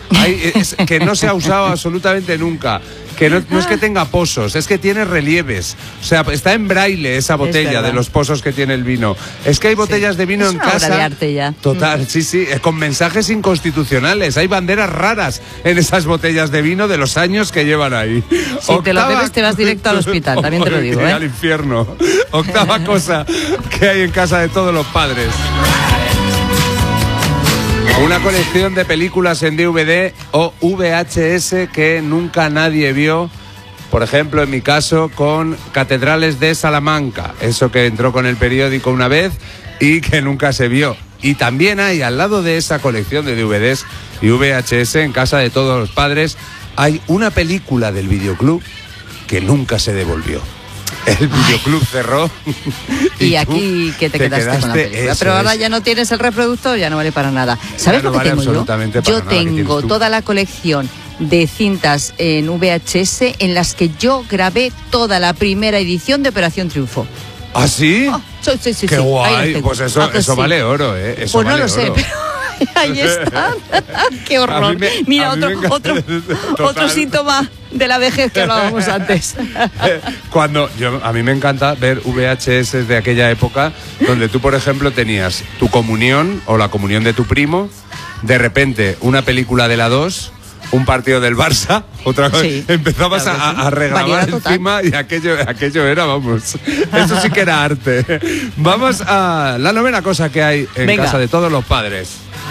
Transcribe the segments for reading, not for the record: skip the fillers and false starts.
Que no se ha usado absolutamente nunca. Que no es que tenga pozos, es que tiene relieves. O sea, está en braille esa botella de los pozos que tiene el vino. Es que hay botellas de vino en casa. Es una obra de arte ya. Total, sí, con mensajes inconstitucionales. Hay banderas raras en esas botellas de vino de los años que llevan ahí. Si te lo bebes te vas directo al hospital, también te lo digo, al infierno. Octava cosa que hay en casa de todos los padres. Una colección de películas en DVD o VHS que nunca nadie vio. Por ejemplo, en mi caso, con Catedrales de Salamanca. Eso que entró con el periódico una vez y que nunca se vio. Y también hay, al lado de esa colección de DVDs y VHS, en casa de todos los padres, hay una película del videoclub que nunca se devolvió. El videoclub cerró. Y aquí que te quedaste con la película. Pero ahora ya no tienes el reproductor, ya no vale para nada. ¿Sabes lo que tengo yo? Yo tengo toda la colección de cintas en VHS en las que yo grabé toda la primera edición de Operación Triunfo. ¿Ah, sí? Sí. Qué guay. Pues eso vale oro, ¿eh? Eso pues no vale lo sé, oro. pero ahí está. Qué horror. Mira, otro síntoma de la vejez que hablábamos antes. A mí me encanta ver VHS de aquella época donde tú, por ejemplo, tenías tu comunión o la comunión de tu primo, de repente una película de la 2, un partido del Barça, otra cosa, empezabas a regrabar encima y aquello era, vamos, eso sí que era arte. Vamos a la novena cosa que hay en casa de todos los padres.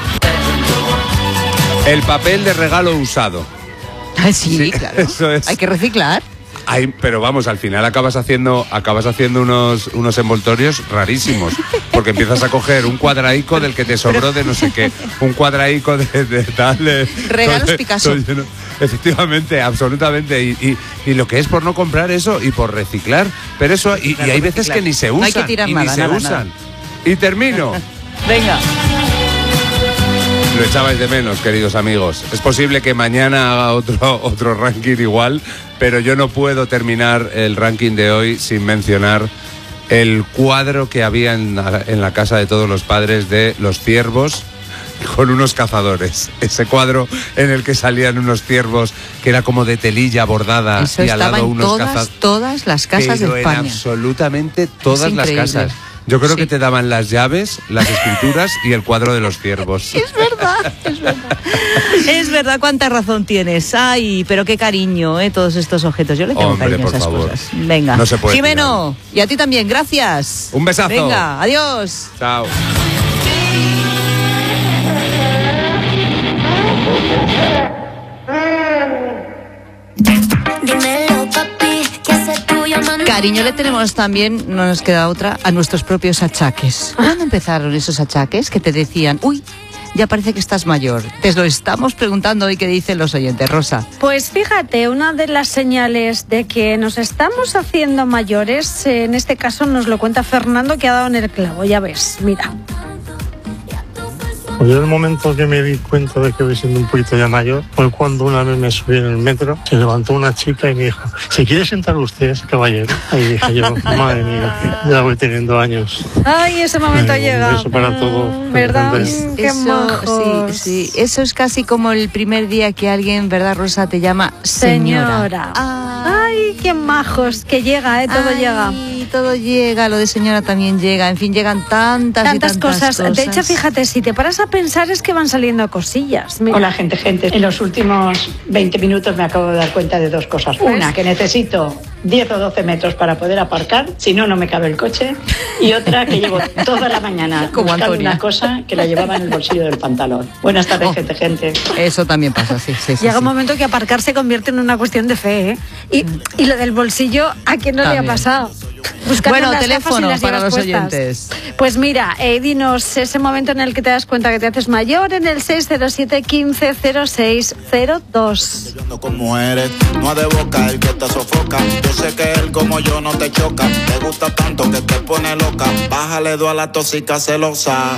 El papel de regalo usado. Sí, claro. Eso es. Hay que reciclar. Pero vamos, al final acabas haciendo unos envoltorios rarísimos, porque empiezas a coger un cuadraico del que te sobró de no sé qué, un cuadraico de tal... Regalos Picasso. Efectivamente, absolutamente, y lo que es por no comprar eso y por reciclar, pero eso, y hay veces que ni se usan, no hay que tirar nada. Y termino. Venga. Lo echabais de menos, queridos amigos. Es posible que mañana haga otro ranking igual, pero yo no puedo terminar el ranking de hoy sin mencionar el cuadro que había en la casa de todos los padres de los ciervos con unos cazadores. Ese cuadro en el que salían unos ciervos que era como de telilla bordada. Eso y al lado unos cazadores. Todas las casas de España. En absolutamente todas las casas. Yo creo que te daban las llaves, las escrituras y el cuadro de los ciervos. Es verdad. Es verdad, cuánta razón tienes. Ay, pero qué cariño, todos estos objetos. Yo le tengo cariño a esas cosas. Venga. No se puede Jimeno, y a ti también, gracias. Un besazo. Venga, adiós. Chao. Cariño le tenemos también, no nos queda otra, a nuestros propios achaques. ¿Cuándo empezaron esos achaques que te decían, uy, ya parece que estás mayor? Te lo estamos preguntando hoy, ¿qué dicen los oyentes, Rosa? Pues fíjate, una de las señales de que nos estamos haciendo mayores, en este caso nos lo cuenta Fernando, que ha dado en el clavo, ya ves, mira. Pues yo el momento que me di cuenta de que voy siendo un poquito ya mayor fue cuando una vez me subí en el metro, se levantó una chica y me dijo, ¿se quiere sentar usted, caballero? Ahí dije yo, madre mía, ya voy teniendo años. Ay, ese momento llega. Un beso para todos. ¿Verdad? Qué majos. Sí, eso es casi como el primer día que alguien, ¿verdad, Rosa, te llama señora? Ay, qué majos, que llega, todo llega. Todo llega, lo de señora también llega, en fin, llegan tantas cosas. De hecho, fíjate, si te paras a pensar es que van saliendo cosillas. Mira. Hola, gente. En los últimos 20 minutos me acabo de dar cuenta de dos cosas. Una, que necesito 10 o 12 metros para poder aparcar, si no, no me cabe el coche. Y otra, que llevo toda la mañana buscando una cosa que la llevaba en el bolsillo del pantalón. Buenas tardes, gente. Eso también pasa, sí. Llega un momento que aparcar se convierte en una cuestión de fe, ¿eh? Y lo del bolsillo, ¿a quién no también le ha pasado? Bueno, teléfono para los oyentes. Pues mira, dinos ese momento en el que te das cuenta que te haces mayor en el 607 15 06 02. Como eres, no ha de boca el que te sofoca. Yo sé que él como yo no te choca. Te gusta tanto que te pone loca. Bájale 2 a la tóxica celosa.